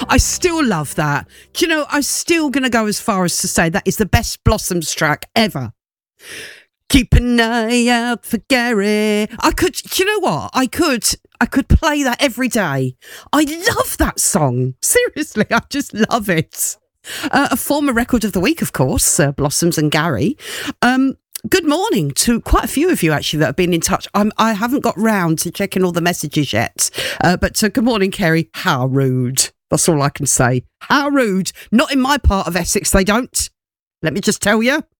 I still love that. Do you know, I'm still going to go as far as to say that is the best Blossoms track ever. Keep an eye out for Gary. Do you know what? I could play that every day. I love that song. Seriously, I just love it. A former record of the week, of course, Blossoms and Gary. Good morning to quite a few of you, actually, that have been in touch. I haven't got round to checking all the messages yet. But good morning, Kerry. How rude. That's all I can say. How rude. Not in my part of Essex, they don't. Let me just tell you.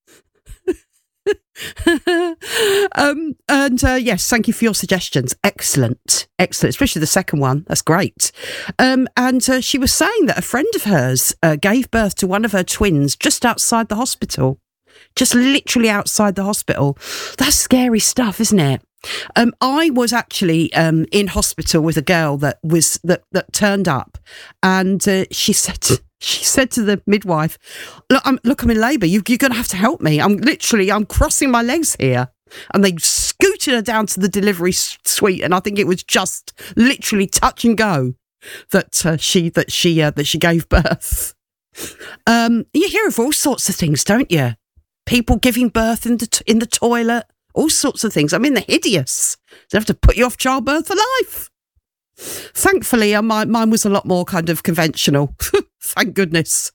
Yes, thank you for your suggestions. Excellent, especially the second one. That's great. She was saying that a friend of hers gave birth to one of her twins just outside the hospital, just literally outside the hospital. That's scary stuff, isn't it? I was actually in hospital with a girl that turned up, and she said to the midwife, I'm in labour. You're going to have to help me. I'm crossing my legs here. And they scooted her down to the delivery suite, and I think it was just literally touch and go that she gave birth. You hear of all sorts of things, don't you? People giving birth in the toilet. All sorts of things. I mean, they're hideous. They have to put you off childbirth for life. Thankfully, mine was a lot more kind of conventional. Thank goodness.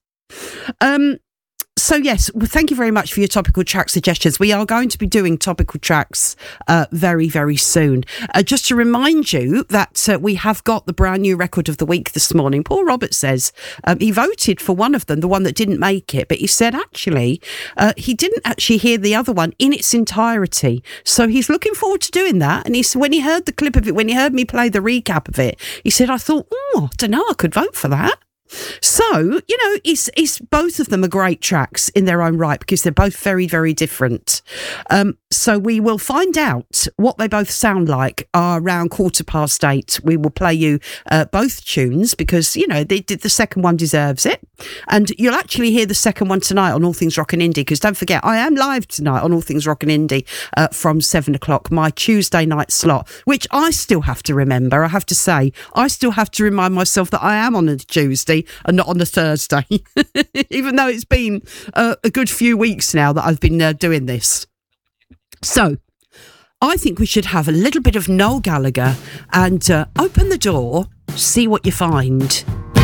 So yes, well, thank you very much for your topical track suggestions. We are going to be doing topical tracks very, very soon. Just to remind you that we have got the brand new record of the week this morning. Paul Roberts says he voted for one of them, the one that didn't make it, but he said actually he didn't actually hear the other one in its entirety. So he's looking forward to doing that. And he said when he heard the clip of it, when he heard me play the recap of it, he said, I thought, I don't know, I could vote for that. So, it's both of them are great tracks in their own right because they're both very, very different. So we will find out what they both sound like around 8:15. We will play you both tunes because, the second one deserves it. And you'll actually hear the second one tonight on All Things Rock and Indie because don't forget, I am live tonight on All Things Rock and Indie from 7 o'clock, my Tuesday night slot, which I still have to remember. I have to say, I still have to remind myself that I am on a Tuesday and not on a Thursday, even though it's been a good few weeks now that I've been doing this. So I think we should have a little bit of Noel Gallagher and open the door, see what you find.